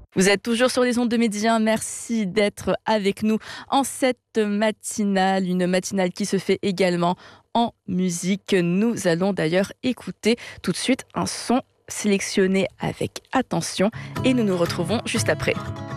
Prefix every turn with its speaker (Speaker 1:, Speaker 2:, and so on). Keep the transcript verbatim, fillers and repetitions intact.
Speaker 1: Vous êtes toujours sur les ondes de Média. Merci d'être avec nous en cette matinale, une matinale qui se fait également en musique. Nous allons d'ailleurs écouter tout de suite un son sélectionné avec attention et nous nous retrouvons juste après.